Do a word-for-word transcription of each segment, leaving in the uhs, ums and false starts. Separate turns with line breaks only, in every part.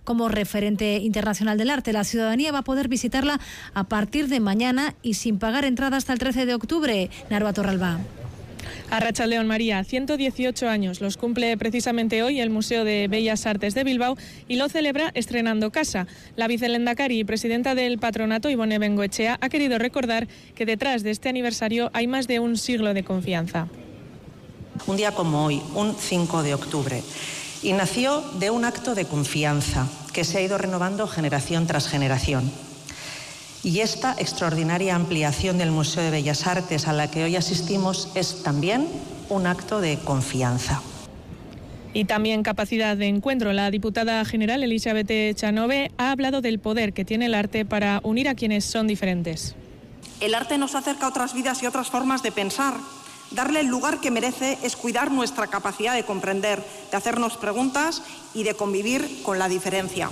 como referente internacional del arte. La ciudadanía va a poder visitarla a partir de mañana y sin pagar entrada hasta el trece de octubre. Narva Torralba.
Arratsaldeon, María. ciento dieciocho años los cumple precisamente hoy el Museo de Bellas Artes de Bilbao y lo celebra estrenando casa. La vicelehendakari y presidenta del patronato, Ibone Bengoechea, ha querido recordar que detrás de este aniversario hay más de un siglo de confianza.
Un día como hoy, un cinco de octubre, y nació de un acto de confianza que se ha ido renovando generación tras generación. Y esta extraordinaria ampliación del Museo de Bellas Artes a la que hoy asistimos es también un acto de confianza.
Y también capacidad de encuentro. La diputada general Elizabeth Chanove ha hablado del poder que tiene el arte para unir a quienes son diferentes.
El arte nos acerca a otras vidas y otras formas de pensar. Darle el lugar que merece es cuidar nuestra capacidad de comprender, de hacernos preguntas y de convivir con la diferencia.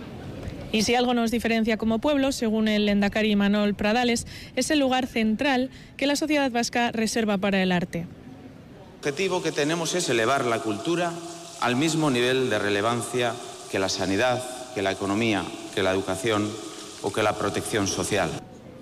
Y si algo nos diferencia como pueblo, según el lehendakari Manol Pradales, es el lugar central que la sociedad vasca reserva para el arte.
El objetivo que tenemos es elevar la cultura al mismo nivel de relevancia que la sanidad, que la economía, que la educación o que la protección social.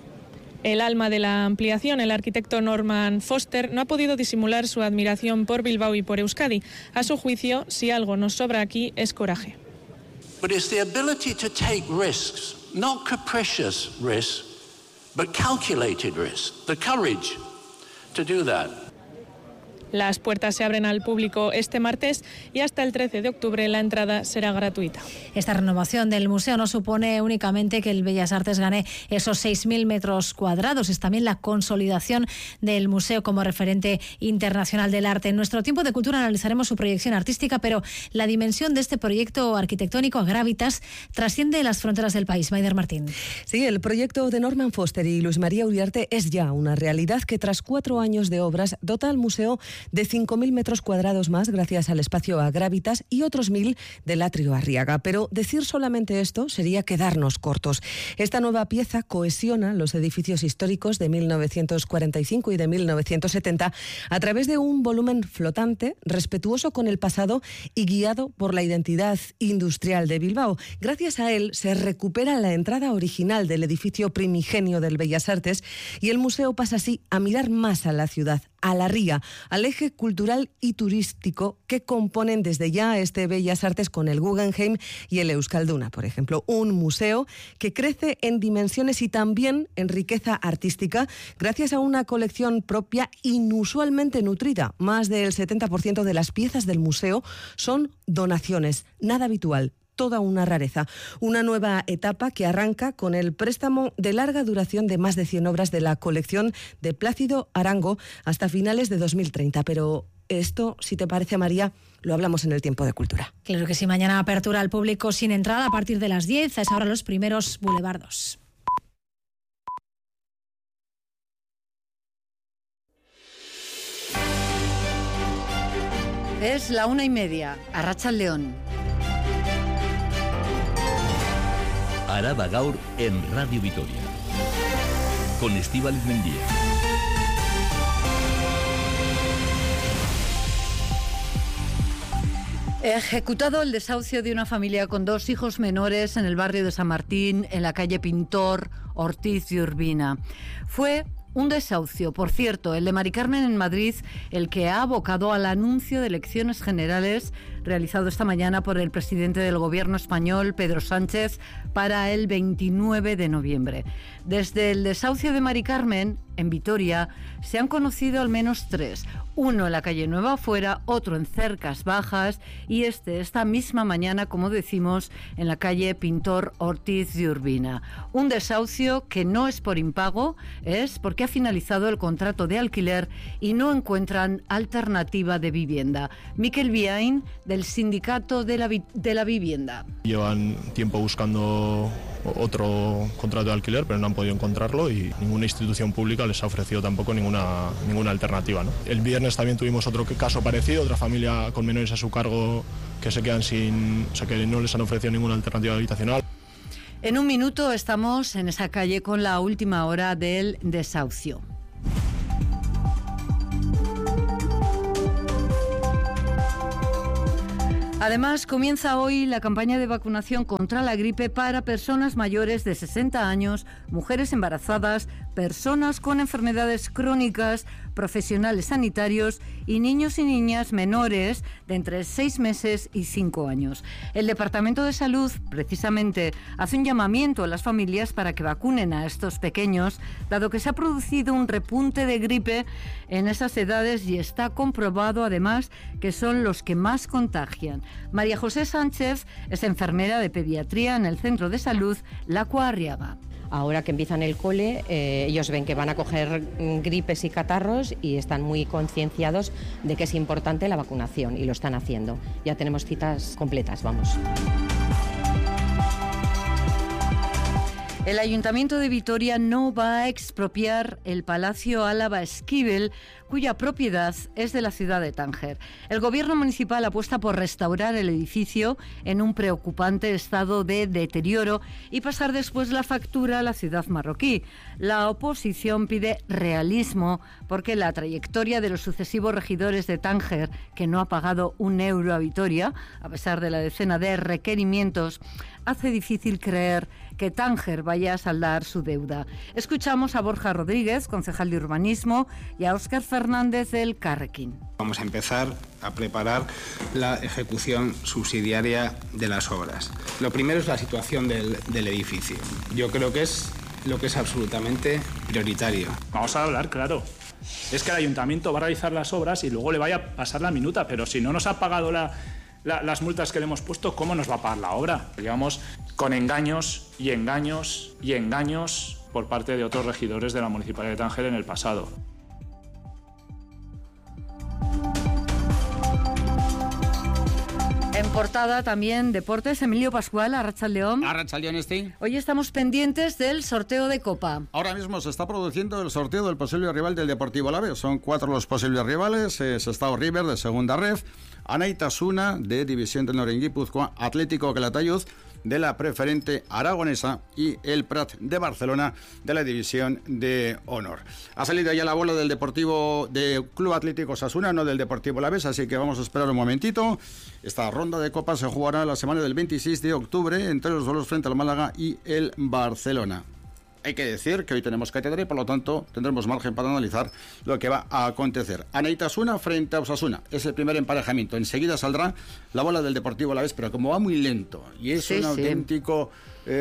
El alma de la ampliación, el arquitecto Norman Foster, no ha podido disimular su admiración por Bilbao y por Euskadi. A su juicio, si algo nos sobra aquí es coraje.
But it's the ability to take risks, not capricious risks, but calculated risks, the courage to do that.
Las puertas se abren al público este martes y hasta el trece de octubre la entrada será gratuita.
Esta renovación del museo no supone únicamente que el Bellas Artes gane esos seis mil metros cuadrados, es también la consolidación del museo como referente internacional del arte. En nuestro tiempo de cultura analizaremos su proyección artística, pero la dimensión de este proyecto arquitectónico Gravitas trasciende las fronteras del país. Maider Martín.
Sí, el proyecto de Norman Foster y Luis María Uriarte es ya una realidad que tras cuatro años de obras dota al museo de cinco mil metros cuadrados más gracias al espacio a Gravitas y otros mil del atrio Arriaga. Pero decir solamente esto sería quedarnos cortos. Esta nueva pieza cohesiona los edificios históricos de mil novecientos cuarenta y cinco y de mil novecientos setenta a través de un volumen flotante, respetuoso con el pasado y guiado por la identidad industrial de Bilbao. Gracias a él se recupera la entrada original del edificio primigenio del Bellas Artes y el museo pasa así a mirar más a la ciudad, a la ría, al eje cultural y turístico que componen desde ya este Bellas Artes con el Guggenheim y el Euskalduna, por ejemplo. Un museo que crece en dimensiones y también en riqueza artística gracias a una colección propia inusualmente nutrida. Más del setenta por ciento de las piezas del museo son donaciones, nada habitual. Toda una rareza. Una nueva etapa que arranca con el préstamo de larga duración de más de cien obras de la colección de Plácido Arango hasta finales de dos mil treinta. Pero esto, si te parece, María, lo hablamos en el tiempo de cultura.
Claro que sí, mañana apertura al público sin entrada a partir de las diez. Es ahora los primeros bulevardos.
Es la una y media. Arratsaldeon.
Araba Gaur en Radio Vitoria con Estíbaliz Mendía.
Ejecutado el desahucio de una familia con dos hijos menores en el barrio de San Martín, en la calle Pintor Ortiz y Urbina. Fue un desahucio, por cierto, el de Mari Carmen en Madrid, el que ha abocado al anuncio de elecciones generales realizado esta mañana por el presidente del gobierno español, Pedro Sánchez, para el veintinueve de noviembre. Desde el desahucio de Mari Carmen, en Vitoria, se han conocido al menos tres. Uno en la calle Nueva Afuera, otro en Cercas Bajas y este esta misma mañana, como decimos, en la calle Pintor Ortiz de Urbina. Un desahucio que no es por impago, es porque ha finalizado el contrato de alquiler y no encuentran alternativa de vivienda. Miquel Biain, del Sindicato de la, Vi- de la Vivienda.
Llevan tiempo buscando otro contrato de alquiler, pero no han podido encontrarlo y ninguna institución pública les ha ofrecido tampoco ninguna, ninguna alternativa, ¿no? El viernes también tuvimos otro caso parecido, otra familia con menores a su cargo que se quedan sin, o sea, que no les han ofrecido ninguna alternativa habitacional.
En un minuto estamos en esa calle con la última hora del desahucio. Además, comienza hoy la campaña de vacunación contra la gripe para personas mayores de sesenta años, mujeres embarazadas, personas con enfermedades crónicas, profesionales sanitarios y niños y niñas menores de entre seis meses y cinco años. El Departamento de Salud, precisamente, hace un llamamiento a las familias para que vacunen a estos pequeños, dado que se ha producido un repunte de gripe en esas edades y está comprobado, además, que son los que más contagian. María José Sánchez es enfermera de pediatría en el Centro de Salud Lacua Arriaga.
Ahora que empiezan el cole, eh, ellos ven que van a coger gripes y catarros y están muy concienciados de que es importante la vacunación y lo están haciendo. Ya tenemos citas completas, vamos.
El Ayuntamiento de Vitoria no va a expropiar el Palacio Álava Esquivel, cuya propiedad es de la ciudad de Tánger. El Gobierno municipal apuesta por restaurar el edificio en un preocupante estado de deterioro y pasar después la factura a la ciudad marroquí. La oposición pide realismo porque la trayectoria de los sucesivos regidores de Tánger, que no ha pagado un euro a Vitoria, a pesar de la decena de requerimientos, hace difícil creer que Tánger vaya a saldar su deuda. Escuchamos a Borja Rodríguez, concejal de Urbanismo, y a Óscar Fernández del Carrequín.
Vamos a empezar a preparar la ejecución subsidiaria de las obras. Lo primero es la situación del, del edificio. Yo creo que es lo que es absolutamente prioritario.
Vamos a hablar, claro. Es que el ayuntamiento va a realizar las obras y luego le vaya a pasar la minuta, pero si no nos ha pagado la... La, las multas que le hemos puesto, ¿cómo nos va a pagar la obra? Llevamos con engaños y engaños y engaños por parte de otros regidores de la Municipalidad de Tánger en el pasado.
En portada también deportes, Emilio Pascual, Arratsaldeón.
Arratsaldeón, Esti.
Hoy estamos pendientes del sorteo de Copa.
Ahora mismo se está produciendo el sorteo del posible rival del Deportivo Alavés. Son cuatro los posibles rivales. Es Sestao River de segunda ref, Anaitasuna de División de Honor en Guipúzcoa, Atlético Calatayud de la preferente aragonesa y el Prat de Barcelona de la División de Honor. Ha salido ya la bola del Deportivo de Club Atlético Osasuna, no del Deportivo Alavés, así que vamos a esperar un momentito. Esta ronda de Copa se jugará la semana del veintiséis de octubre entre los duelos frente al Málaga y el Barcelona. Hay que decir que hoy tenemos cátedra y por lo tanto tendremos margen para analizar lo que va a acontecer. Anaitasuna frente a Osasuna es el primer emparejamiento. Enseguida saldrá la bola del Deportivo Alavés, pero como va muy lento y es sí, un sí. auténtico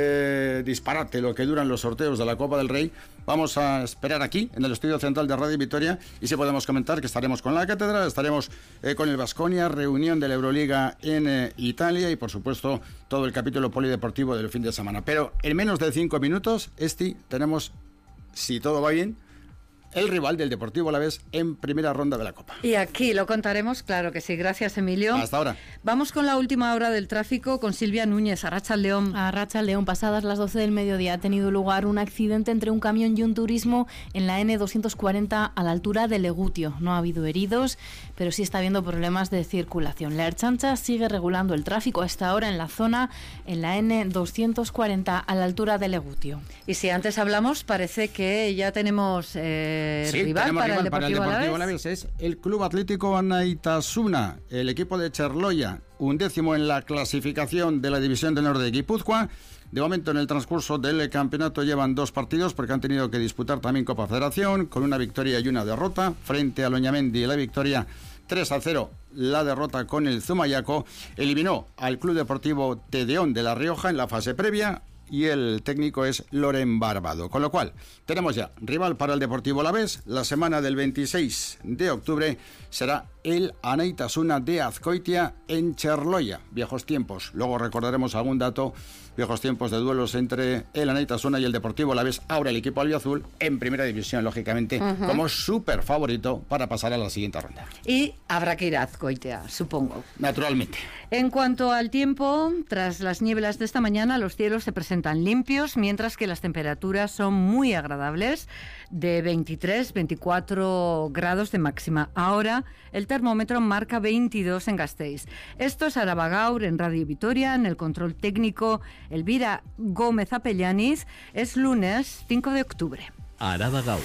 eh, disparate lo que duran los sorteos de la Copa del Rey, vamos a esperar aquí en el estudio central de Radio Vitoria y si podemos comentar que estaremos con la cátedra, estaremos eh, con el Baskonia, reunión de la Euroliga en eh, Italia y por supuesto todo el capítulo polideportivo del fin de semana. Pero en menos de cinco minutos, Esti, tenemos, si todo va bien, el rival del Deportivo Alavés en primera ronda de la Copa.
Y aquí lo contaremos, claro que sí. Gracias, Emilio.
Hasta ahora.
Vamos con la última hora del tráfico con Silvia Núñez, Arratsaldeón.
Arratsaldeón, pasadas las doce del mediodía ha tenido lugar un accidente entre un camión y un turismo en la ene doscientos cuarenta a la altura de Legutio. No ha habido heridos, pero sí está habiendo problemas de circulación. La Ertzaintza sigue regulando el tráfico a esta hora en la zona, en la ene doscientos cuarenta a la altura de Legutio.
Y si antes hablamos, parece que ya tenemos... Eh,
Sí,
rival para,
rival
el
para el Deportivo Alavés. Es el Club Atlético Anaitasuna, el equipo de Cherloya, undécimo en la clasificación de la División de Honor de Guipúzcoa. De momento, en el transcurso del campeonato llevan dos partidos porque han tenido que disputar también Copa Federación, con una victoria y una derrota. Frente a Loñamendi, la victoria tres a cero, la derrota con el Zumayaco. Eliminó al Club Deportivo Tedeón de La Rioja en la fase previa. Y el técnico es Loren Barbado. Con lo cual, tenemos ya rival para el Deportivo Alavés. La semana del veintiséis de octubre será el Anaitasuna de Azcoitia en Cherloya. Viejos tiempos. Luego recordaremos algún dato. Viejos tiempos de duelos entre el Anaitasuna y el Deportivo Alavés. Ahora el equipo albiazul en primera división, lógicamente, uh-huh. como súper favorito para pasar a la siguiente ronda.
Y habrá que ir a Azcoitia, supongo.
Naturalmente.
En cuanto al tiempo, tras las nieblas de esta mañana, los cielos se presentan limpios, mientras que las temperaturas son muy agradables, de veintitrés, veinticuatro grados de máxima. Ahora el termómetro marca veintidós en Gasteiz. Esto es Araba Gaur en Radio Vitoria, en el control técnico Elvira Gómez Apellaniz. Es lunes cinco de octubre.
Araba Gaur.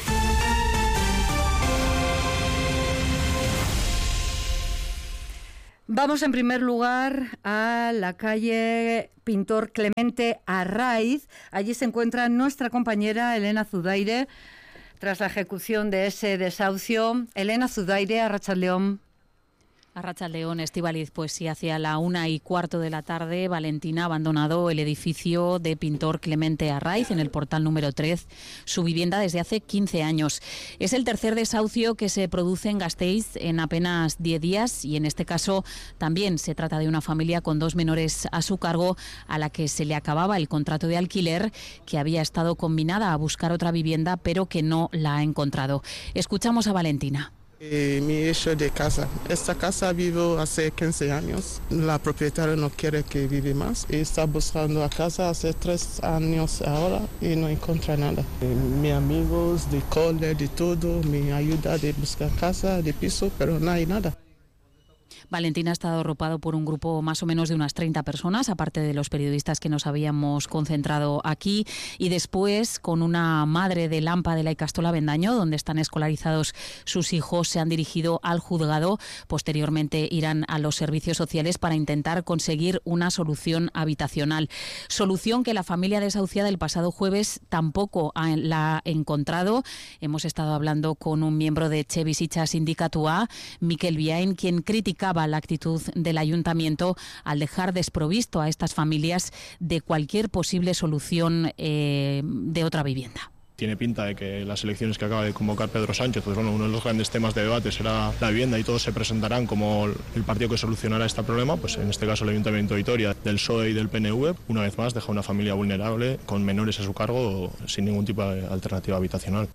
Vamos en primer lugar a la calle Pintor Clemente Arraiz. Allí se encuentra nuestra compañera Elena Zudaire tras la ejecución de ese desahucio. Elena Zudaire, Arratsaldeon.
Arratsaldeon, Estíbaliz, pues sí, hacia la una y cuarto de la tarde, Valentina ha abandonado el edificio de Pintor Clemente Arraiz en el portal número tres, su vivienda desde hace quince años. Es el tercer desahucio que se produce en Gasteiz en apenas diez días y en este caso también se trata de una familia con dos menores a su cargo a la que se le acababa el contrato de alquiler, que había estado combinada a buscar otra vivienda pero que no la ha encontrado. Escuchamos a Valentina.
Eh, mi hijo de casa. Esta casa vivo hace quince años. La propietaria no quiere que vive más y está buscando a casa hace tres años ahora y no encuentra nada. Eh, mis amigos de cole, de todo, me ayuda de buscar casa, de piso, pero no hay nada.
Valentina ha estado arropado por un grupo más o menos de unas treinta personas, aparte de los periodistas que nos habíamos concentrado aquí, y después con una madre de Lampa de la Ikastola Avendaño, donde están escolarizados sus hijos, se han dirigido al juzgado. Posteriormente irán a los servicios sociales para intentar conseguir una solución habitacional. Solución que la familia desahuciada el pasado jueves tampoco ha, la ha encontrado. Hemos estado hablando con un miembro de Etxebizitza Sindikatua, Mikel Biain, quien criticaba la actitud del ayuntamiento al dejar desprovisto a estas familias de cualquier posible solución eh, de otra vivienda.
Tiene pinta de que las elecciones que acaba de convocar Pedro Sánchez, pues bueno, uno de los grandes temas de debate será la vivienda y todos se presentarán como el partido que solucionará este problema, pues en este caso el Ayuntamiento de Vitoria, del P S O E y del P N V, una vez más deja una familia vulnerable con menores a su cargo sin ningún tipo de alternativa habitacional.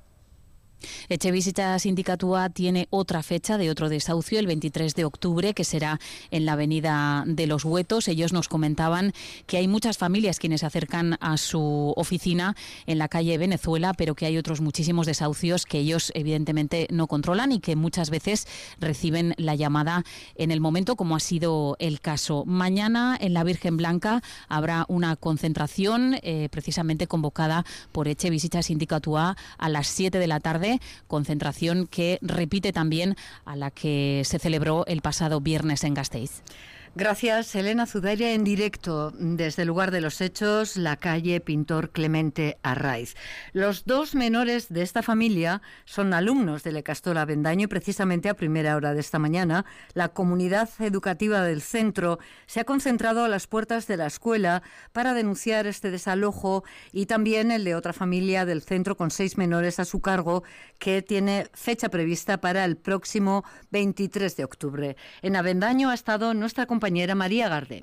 Etxebizitza Sindikatua tiene otra fecha de otro desahucio, el veintitrés de octubre, que será en la avenida de los Huetos. Ellos nos comentaban que hay muchas familias quienes se acercan a su oficina en la calle Venezuela, pero que hay otros muchísimos desahucios que ellos evidentemente no controlan y que muchas veces reciben la llamada en el momento, como ha sido el caso. Mañana en la Virgen Blanca habrá una concentración eh, precisamente convocada por Etxebizitza Sindikatua a las siete de la tarde. Concentración que repite también a la que se celebró el pasado viernes en Gasteiz.
Gracias, Elena Zudaire, en directo desde el lugar de los hechos, la calle Pintor Clemente Arraiz. Los dos menores de esta familia son alumnos de la Ikastola Avendaño y precisamente a primera hora de esta mañana la comunidad educativa del centro se ha concentrado a las puertas de la escuela para denunciar este desalojo y también el de otra familia del centro con seis menores a su cargo que tiene fecha prevista para el próximo veintitrés de octubre. En Avendaño ha estado nuestra compañera compañera María Garde.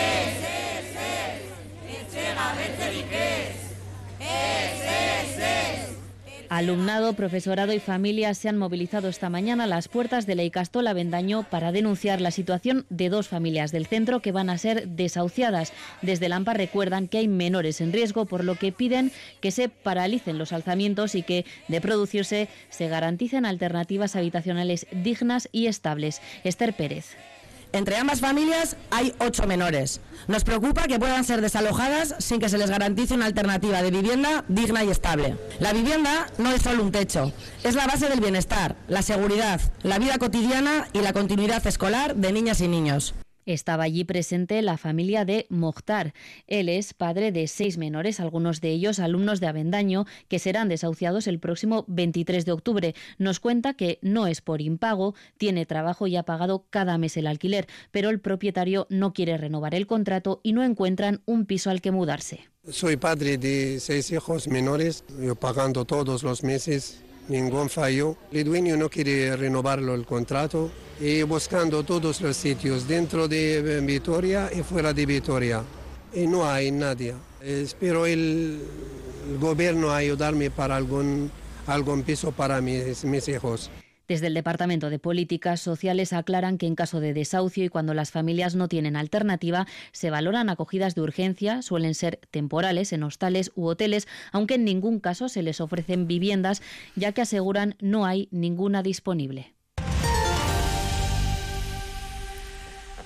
Alumnado, profesorado y familias se han movilizado esta mañana a las puertas de la Ikastola Avendaño para denunciar la situación de dos familias del centro que van a ser desahuciadas. Desde Lampa recuerdan que hay menores en riesgo, por lo que piden que se paralicen los alzamientos y que, de producirse, se garanticen alternativas habitacionales dignas y estables. Esther Pérez.
Entre ambas familias hay ocho menores. Nos preocupa que puedan ser desalojadas sin que se les garantice una alternativa de vivienda digna y estable. La vivienda no es solo un techo, es la base del bienestar, la seguridad, la vida cotidiana y la continuidad escolar de niñas y niños.
Estaba allí presente la familia de Mokhtar. Él es padre de seis menores, algunos de ellos alumnos de Avendaño, que serán desahuciados el próximo veintitrés de octubre. Nos cuenta que no es por impago, tiene trabajo y ha pagado cada mes el alquiler, pero el propietario no quiere renovar el contrato y no encuentran un piso al que mudarse.
Soy padre de seis hijos menores, yo pagando todos los meses. Ningún fallo. El dueño no quiere renovarlo el contrato y buscando todos los sitios dentro de Vitoria y fuera de Vitoria. Y no hay nadie. Espero el, el gobierno ayudarme para algún, algún piso para mis, mis hijos.
Desde el Departamento de Políticas Sociales aclaran que en caso de desahucio y cuando las familias no tienen alternativa, se valoran acogidas de urgencia, suelen ser temporales en hostales u hoteles, aunque en ningún caso se les ofrecen viviendas, ya que aseguran no hay ninguna disponible.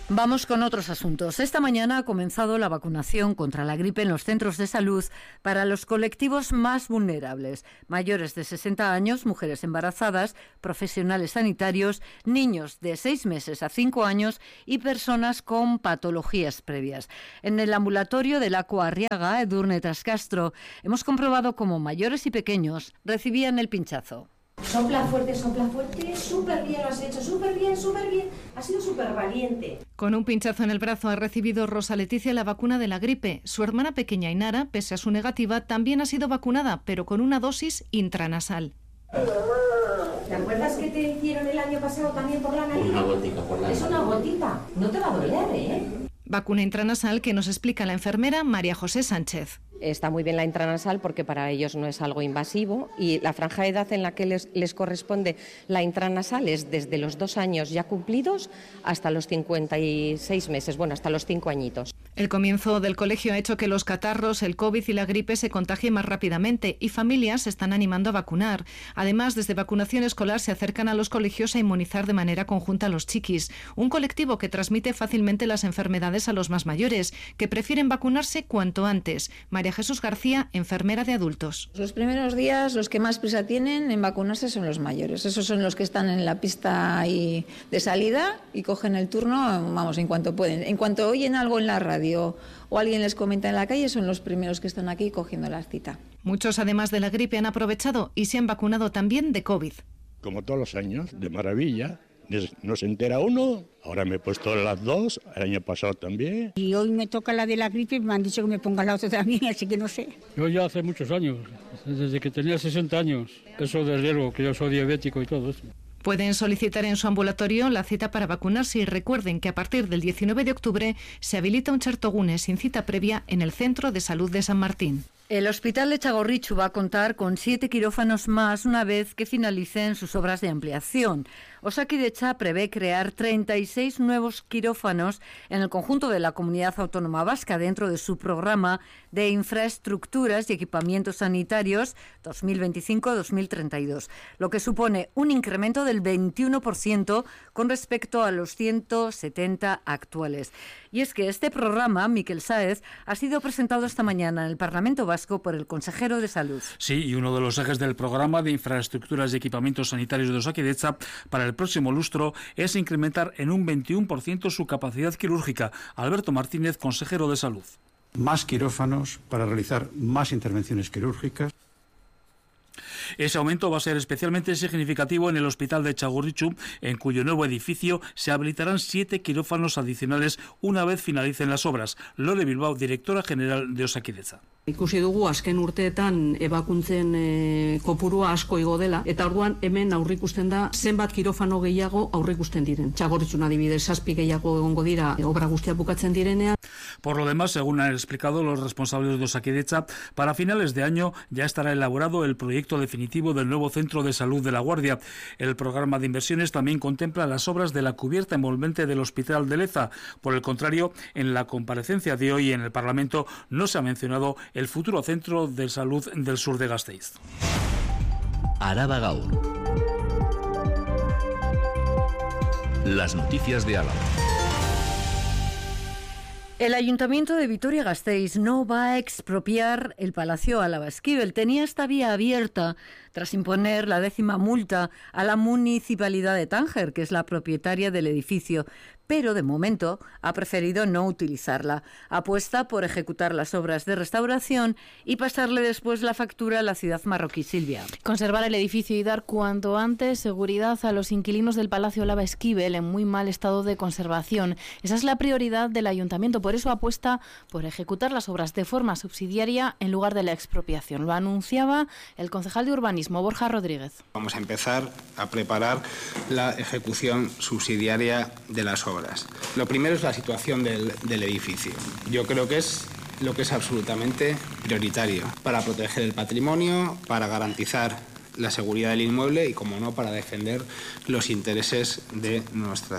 Vamos con otros asuntos. Esta mañana ha comenzado la vacunación contra la gripe en los centros de salud para los colectivos más vulnerables: mayores de sesenta años, mujeres embarazadas, profesionales sanitarios, niños de seis meses a cinco años y personas con patologías previas. En el ambulatorio del Aqua Arriaga, Edurne Trascastro, hemos comprobado cómo mayores y pequeños recibían el pinchazo.
Sopla fuerte, sopla fuerte, súper bien lo has hecho, súper bien, súper bien, has sido súper valiente.
Con un pinchazo en el brazo ha recibido Rosa Leticia la vacuna de la gripe. Su hermana pequeña Inara, pese a su negativa, también ha sido vacunada, pero con una dosis intranasal.
¿Te acuerdas que te hicieron el año pasado también por la nariz?
Una gotita por la nariz.
Es una gotita, no te va a doler, ¿eh?
Vacuna intranasal que nos explica la enfermera María José Sánchez.
Está muy bien la intranasal porque para ellos no es algo invasivo, y la franja de edad en la que les, les corresponde la intranasal es desde los dos años ya cumplidos hasta los cincuenta y seis meses, bueno, hasta los cinco añitos.
El comienzo del colegio ha hecho que los catarros, el COVID y la gripe se contagien más rápidamente, y familias se están animando a vacunar. Además, desde vacunación escolar se acercan a los colegios a inmunizar de manera conjunta a los chiquis, un colectivo que transmite fácilmente las enfermedades a los más mayores, que prefieren vacunarse cuanto antes. María Jesús García, enfermera de adultos.
Los primeros días los que más prisa tienen en vacunarse son los mayores. Esos son los que están en la pista y de salida y cogen el turno, vamos, en cuanto pueden. En cuanto oyen algo en la radio o alguien les comenta en la calle, son los primeros que están aquí cogiendo la cita.
Muchos, además de la gripe, han aprovechado y se han vacunado también de COVID.
Como todos los años, de maravilla. No se entera uno, ahora me he puesto las dos, el año pasado también.
Y hoy me toca la de la gripe y me han dicho que me ponga la otra también, así que no sé.
Yo ya hace muchos años, desde que tenía sesenta años, eso desde luego, que yo soy diabético y todo eso.
Pueden solicitar en su ambulatorio la cita para vacunarse, y recuerden que a partir del diecinueve de octubre se habilita un Chertogune sin cita previa en el Centro de Salud de San Martín.
El Hospital de Txagorritxu va a contar con siete quirófanos más una vez que finalicen sus obras de ampliación. Osakidetza prevé crear treinta y seis nuevos quirófanos en el conjunto de la Comunidad Autónoma Vasca dentro de su programa de infraestructuras y equipamientos sanitarios dos mil veinticinco a dos mil treinta y dos, lo que supone un incremento del veintiuno por ciento con respecto a los ciento setenta actuales. Y es que este programa, Miquel Sáez, ha sido presentado esta mañana en el Parlamento Vasco por el consejero de Salud.
Sí, y uno de los ejes del programa de infraestructuras y equipamientos sanitarios de Osakidetza para el próximo lustro es incrementar en un veintiuno por ciento su capacidad quirúrgica. Alberto Martínez, consejero de Salud.
Más quirófanos para realizar más intervenciones quirúrgicas.
Ese aumento va a ser especialmente significativo en el Hospital de Txagorritxu, en cuyo nuevo edificio se habilitarán siete quirófanos adicionales una vez finalicen las obras. Lore Bilbao, directora general de Osakidetza.
Ikusi dugu azken urteetan ebakuntzen e, kopurua asko igo dela, eta orduan hemen aurrikusten da zenbat kirofano gehiago aurrikusten diren. Txagorritxun adibidez zazpi gehiago egongo dira obra guztia bukatzen direnean.
Por lo demás, según han explicado los responsables de Osakidetza, para finales de año ya estará elaborado el proyecto definitivo del nuevo Centro de Salud de La Guardia. El programa de inversiones también contempla las obras de la cubierta envolvente del Hospital de Leza. Por el contrario, en la comparecencia de hoy en el Parlamento no se ha mencionado el futuro Centro de Salud del sur de Gasteiz.
Araba Gaur. Las noticias de Álava.
El Ayuntamiento de Vitoria-Gasteiz no va a expropiar el Palacio Álava Esquivel. Tenía esta vía abierta tras imponer la décima multa a la Municipalidad de Tánger, que es la propietaria del edificio, pero de momento ha preferido no utilizarla. Apuesta por ejecutar las obras de restauración y pasarle después la factura a la ciudad marroquí. Silvia.
Conservar el edificio y dar cuanto antes seguridad a los inquilinos del Palacio Álava Esquivel en muy mal estado de conservación. Esa es la prioridad del Ayuntamiento. Por eso apuesta por ejecutar las obras de forma subsidiaria en lugar de la expropiación. Lo anunciaba el concejal de Urbanismo, Borja Rodríguez.
Vamos a empezar a preparar la ejecución subsidiaria de las obras. Lo primero es la situación del, del edificio. Yo creo que es lo que es absolutamente prioritario para proteger el patrimonio, para garantizar la seguridad del inmueble y, como no, para defender los intereses de nuestra ciudad.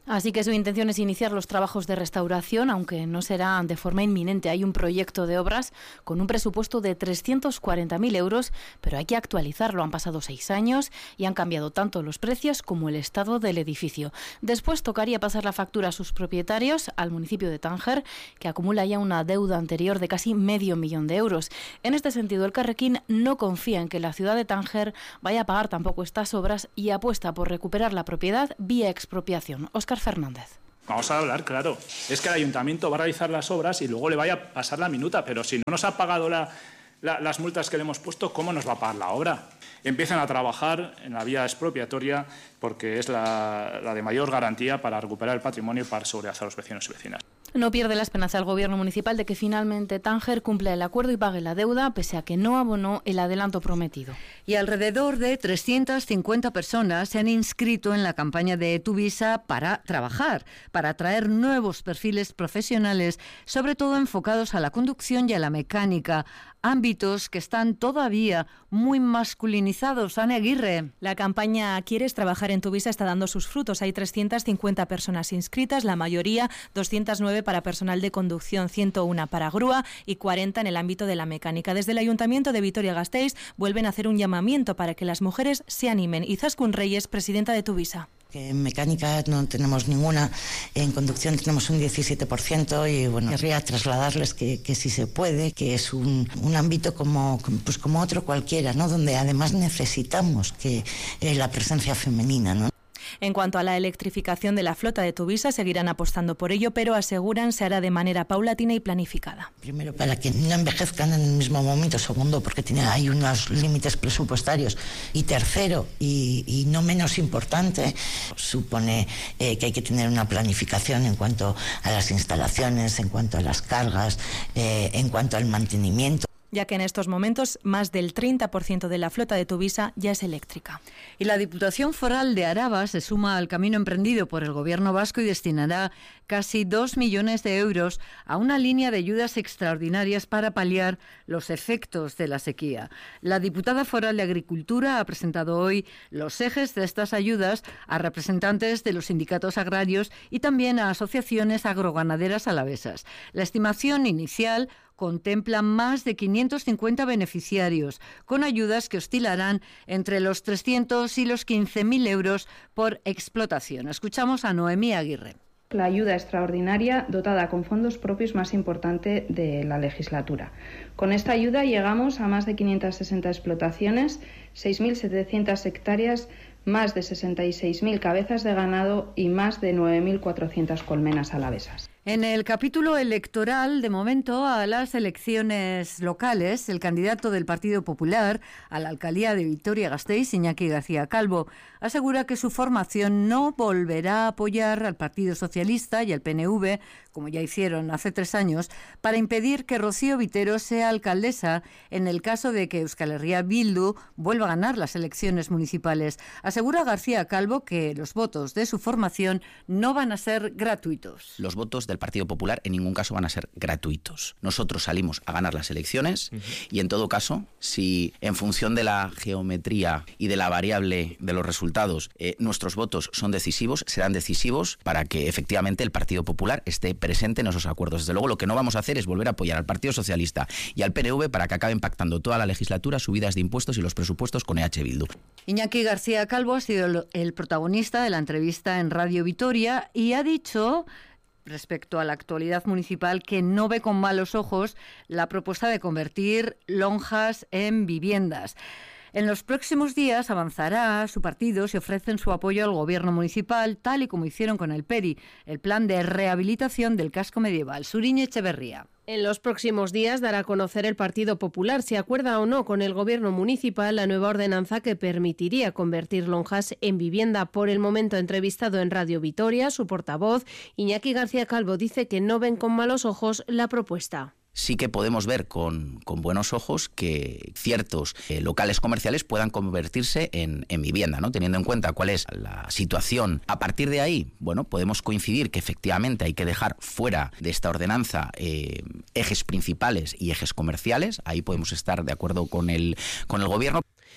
Así que su intención es iniciar los trabajos de restauración, aunque no será de forma inminente. Hay un proyecto de obras con un presupuesto de trescientos cuarenta mil euros, pero hay que actualizarlo. Han pasado seis años y han cambiado tanto los precios como el estado del edificio. Después tocaría pasar la factura a sus propietarios, al municipio de Tánger, que acumula ya una deuda anterior de casi medio millón de euros. En este sentido, el Carrequín no confía en que la ciudad de Tánger vaya a pagar tampoco estas obras y apuesta por recuperar la propiedad vía expropiación. Óscar Fernández.
Vamos a hablar, claro. Es que el ayuntamiento va a realizar las obras y luego le vaya a pasar la minuta, pero si no nos ha pagado la, la, las multas que le hemos puesto, ¿cómo nos va a pagar la obra? Empiezan a trabajar en la vía expropiatoria porque es la, la de mayor garantía para recuperar el patrimonio y para seguridad a los vecinos y vecinas.
No pierde la esperanza el gobierno municipal de que finalmente Tánger cumpla el acuerdo y pague la deuda, pese a que no abonó el adelanto prometido.
Y alrededor de trescientas cincuenta personas se han inscrito en la campaña de Tuvisa para trabajar, para atraer nuevos perfiles profesionales, sobre todo enfocados a la conducción y a la mecánica, ámbitos que están todavía muy masculinizados. Ana Aguirre.
La campaña ¿Quieres trabajar en Tuvisa? Está dando sus frutos. Hay trescientas cincuenta personas inscritas, la mayoría doscientas nueve para personal de conducción, ciento uno para grúa y cuarenta en el ámbito de la mecánica. Desde el Ayuntamiento de Vitoria-Gasteiz vuelven a hacer un llamamiento para que las mujeres se animen. Izaskun Reyes, presidenta de Tuvisa.
Que en mecánica no tenemos ninguna, en conducción tenemos un diecisiete por ciento y bueno, querría trasladarles que, que sí se puede, que es un, un ámbito como, pues como otro cualquiera, ¿no? Donde además necesitamos que eh, la presencia femenina, ¿no?
En cuanto a la electrificación de la flota de Tuvisa, seguirán apostando por ello, pero aseguran se hará de manera paulatina y planificada.
Primero, para que no envejezcan en el mismo momento. Segundo, porque tiene, hay unos límites presupuestarios. Y tercero, y, y no menos importante, supone eh, que hay que tener una planificación en cuanto a las instalaciones, en cuanto a las cargas, eh, en cuanto al mantenimiento.
Ya que en estos momentos más del treinta por ciento de la flota de Tuvisa ya es eléctrica.
Y la Diputación Foral de Araba se suma al camino emprendido por el Gobierno vasco y destinará casi dos millones de euros a una línea de ayudas extraordinarias para paliar los efectos de la sequía. La diputada foral de Agricultura ha presentado hoy los ejes de estas ayudas a representantes de los sindicatos agrarios y también a asociaciones agroganaderas alavesas. La estimación inicial contempla más de quinientos cincuenta beneficiarios, con ayudas que oscilarán entre los trescientos y los quince mil euros por explotación. Escuchamos a Noemí Aguirre.
La ayuda extraordinaria dotada con fondos propios más importante de la legislatura. Con esta ayuda llegamos a más de quinientas sesenta explotaciones, seis mil setecientas hectáreas, más de sesenta y seis mil cabezas de ganado y más de nueve mil cuatrocientas colmenas alavesas.
En el capítulo electoral, de momento, a las elecciones locales, el candidato del Partido Popular a la alcaldía de Vitoria-Gasteiz, Iñaki García Calvo, asegura que su formación no volverá a apoyar al Partido Socialista y al P N V, como ya hicieron hace tres años, para impedir que Rocío Vitero sea alcaldesa en el caso de que Euskal Herria Bildu vuelva a ganar las elecciones municipales. Asegura García Calvo que los votos de su formación no van a ser gratuitos.
Los votos del Partido Popular en ningún caso van a ser gratuitos. Nosotros salimos a ganar las elecciones uh-huh. y en todo caso, si en función de la geometría y de la variable de los resultados eh, nuestros votos son decisivos, serán decisivos para que efectivamente el Partido Popular esté presente en esos acuerdos. Desde luego lo que no vamos a hacer es volver a apoyar al Partido Socialista y al P N V para que acaben pactando toda la legislatura subidas de impuestos y los presupuestos con E H Bildu.
Iñaki García Calvo ha sido el protagonista de la entrevista en Radio Vitoria y ha dicho, respecto a la actualidad municipal, que no ve con malos ojos la propuesta de convertir lonjas en viviendas. En los próximos días avanzará su partido si ofrecen su apoyo al gobierno municipal, tal y como hicieron con el PERI, el plan de rehabilitación del casco medieval. Suriñe Echeverría.
En los próximos días dará a conocer el Partido Popular si acuerda o no con el Gobierno municipal la nueva ordenanza que permitiría convertir lonjas en vivienda. Por el momento, entrevistado en Radio Vitoria, su portavoz, Iñaki García Calvo, dice que no ven con malos ojos la propuesta.
Sí que podemos ver con, con buenos ojos que ciertos eh, locales comerciales puedan convertirse en, en vivienda, ¿no? Teniendo en cuenta cuál es la situación. A partir de ahí, bueno, podemos coincidir que efectivamente hay que dejar fuera de esta ordenanza eh, ejes principales y ejes comerciales. Ahí podemos estar de acuerdo con el, con el Gobierno.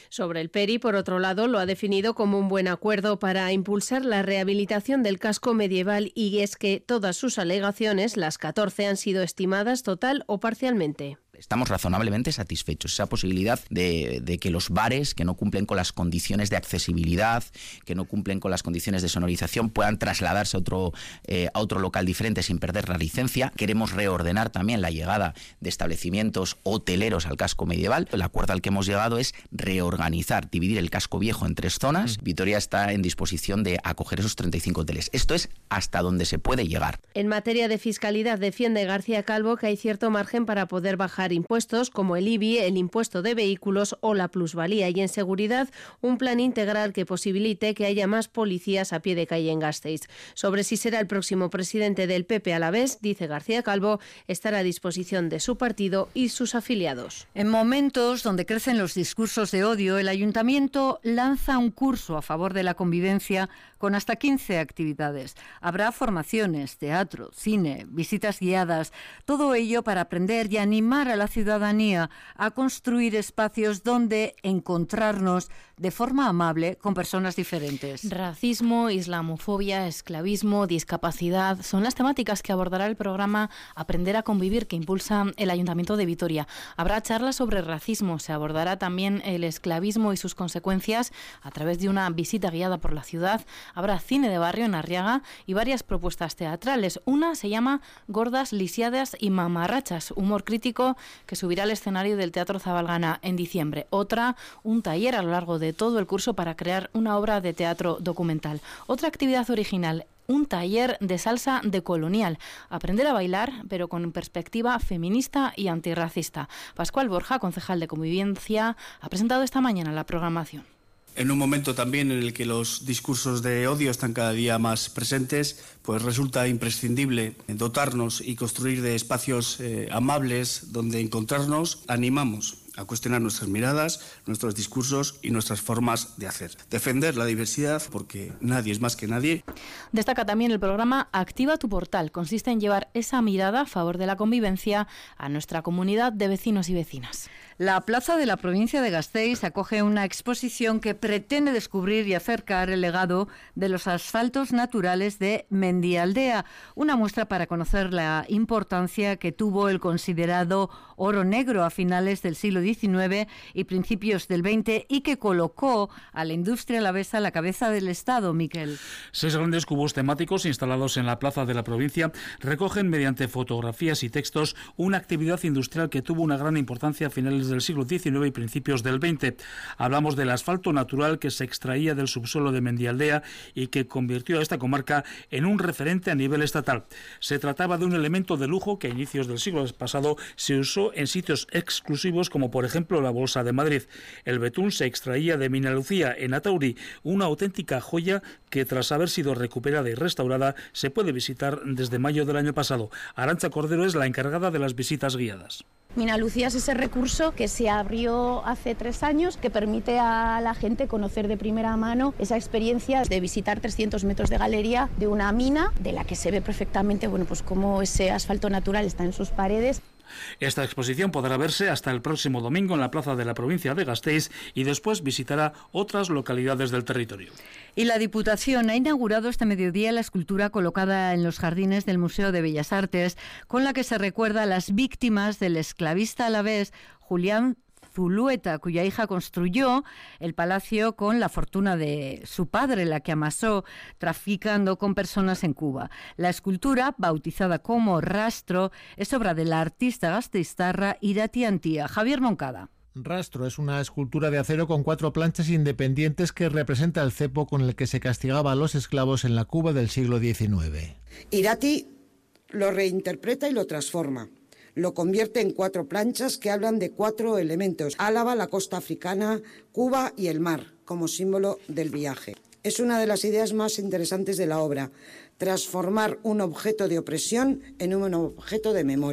Sobre el Peri, por otro lado, lo ha definido como un buen acuerdo para impulsar la rehabilitación del casco medieval, y es que todas sus alegaciones, las catorce, han sido estimadas total o parcialmente.
Estamos razonablemente satisfechos. Esa posibilidad de, de que los bares que no cumplen con las condiciones de accesibilidad, que no cumplen con las condiciones de sonorización, puedan trasladarse a otro, eh, a otro local diferente sin perder la licencia. Queremos reordenar también la llegada de establecimientos hoteleros al casco medieval. El acuerdo al que hemos llegado es reorganizar, dividir el casco viejo en tres zonas. Mm. Vitoria está en disposición de acoger esos treinta y cinco hoteles. Esto es hasta donde se puede llegar.
En materia de fiscalidad, defiende García Calvo que hay cierto margen para poder bajar impuestos como el I B I, el impuesto de vehículos o la plusvalía, y en seguridad un plan integral que posibilite que haya más policías a pie de calle en Gasteiz. Sobre si será el próximo presidente del P P alavés, dice García Calvo, estará a disposición de su partido y sus afiliados.
En momentos donde crecen los discursos de odio, el Ayuntamiento lanza un curso a favor de la convivencia con hasta quince actividades. Habrá formaciones, teatro, cine, visitas guiadas, todo ello para aprender y animar a la ciudadanía a construir espacios donde encontrarnos de forma amable con personas diferentes.
Racismo, islamofobia, esclavismo, discapacidad son las temáticas que abordará el programa Aprender a Convivir, que impulsa el Ayuntamiento de Vitoria. Habrá charlas sobre racismo, se abordará también el esclavismo y sus consecuencias a través de una visita guiada por la ciudad. Habrá cine de barrio en Arriaga y varias propuestas teatrales. Una se llama Gordas, Lisiadas y Mamarrachas, humor crítico que subirá al escenario del Teatro Zabalgana en diciembre. Otra, un taller a lo largo de todo el curso para crear una obra de teatro documental. Otra actividad original, un taller de salsa decolonial. Aprender a bailar, pero con perspectiva feminista y antirracista. Pascual Borja, concejal de Convivencia, ha presentado esta mañana la programación.
En un momento también en el que los discursos de odio están cada día más presentes, pues resulta imprescindible dotarnos y construir de espacios eh, amables donde encontrarnos. Animamos a cuestionar nuestras miradas, nuestros discursos y nuestras formas de hacer. Defender la diversidad, porque nadie es más que nadie.
Destaca también el programa Activa tu portal. Consiste en llevar esa mirada a favor de la convivencia a nuestra comunidad de vecinos y vecinas.
La plaza de la provincia de Gasteiz acoge una exposición que pretende descubrir y acercar el legado de los asfaltos naturales de Mendialdea, una muestra para conocer la importancia que tuvo el considerado oro negro a finales del siglo diecinueve y principios del veinte y que colocó a la industria alavesa a la cabeza del Estado, Miquel.
Seis grandes cubos temáticos instalados en la plaza de la provincia recogen mediante fotografías y textos una actividad industrial que tuvo una gran importancia a finales del siglo diecinueve y principios del veinte. Hablamos del asfalto natural que se extraía del subsuelo de Mendialdea y que convirtió a esta comarca en un referente a nivel estatal. Se trataba de un elemento de lujo que a inicios del siglo pasado se usó en sitios exclusivos como por ejemplo la Bolsa de Madrid. El betún se extraía de Minalucía en Atauri, una auténtica joya que tras haber sido recuperada y restaurada se puede visitar desde mayo del año pasado. Arantxa Cordero es la encargada de las visitas guiadas.
Minalucía es ese recurso que se abrió hace tres años que permite a la gente conocer de primera mano esa experiencia de visitar trescientos metros de galería de una mina de la que se ve perfectamente, bueno, pues cómo ese asfalto natural está en sus paredes.
Esta exposición podrá verse hasta el próximo domingo en la plaza de la provincia de Gasteiz y después visitará otras localidades del territorio.
Y la Diputación ha inaugurado este mediodía la escultura colocada en los jardines del Museo de Bellas Artes, con la que se recuerda a las víctimas del esclavista alavés Julián Zulueta, cuya hija construyó el palacio con la fortuna de su padre, la que amasó traficando con personas en Cuba. La escultura, bautizada como Rastro, es obra de la artista gasteiztarra Irati Antía. Javier Moncada.
Rastro es una escultura de acero con cuatro planchas independientes que representa el cepo con el que se castigaba a los esclavos en la Cuba del siglo diecinueve.
Irati lo reinterpreta y lo transforma. Lo convierte en cuatro planchas que hablan de cuatro elementos: Álava, la costa africana, Cuba y el mar, como símbolo del viaje. Es una de las ideas más interesantes de la obra, transformar un objeto de opresión en un objeto de memoria.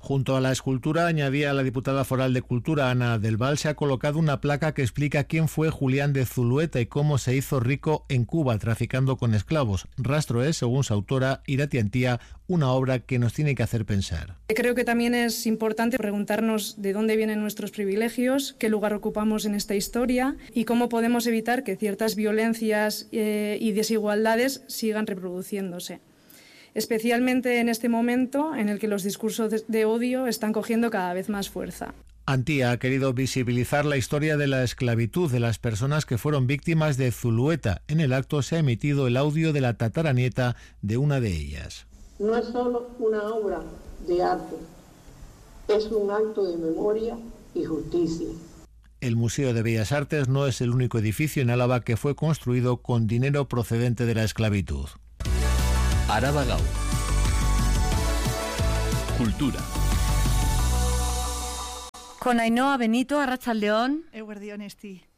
Junto a la escultura, añadía la diputada foral de Cultura, Ana del Val, se ha colocado una placa que explica quién fue Julián de Zulueta y cómo se hizo rico en Cuba traficando con esclavos. Rastro es, según su autora, Irati Antía, una obra que nos tiene que hacer pensar.
Creo que también es importante preguntarnos de dónde vienen nuestros privilegios, qué lugar ocupamos en esta historia y cómo podemos evitar que ciertas violencias eh, y desigualdades sigan reproduciéndose. Especialmente en este momento en el que los discursos de odio están cogiendo cada vez más fuerza.
Antía ha querido visibilizar la historia de la esclavitud de las personas que fueron víctimas de Zulueta. En el acto se ha emitido el audio de la tataranieta de una de ellas.
No es solo una obra de arte, es un acto de memoria y justicia.
El Museo de Bellas Artes no es el único edificio en Álava que fue construido con dinero procedente de la esclavitud.
Araba Gaur. Cultura.
Con Ainhoa Benito, Arratsaldeon.
Eguerdion, Esti.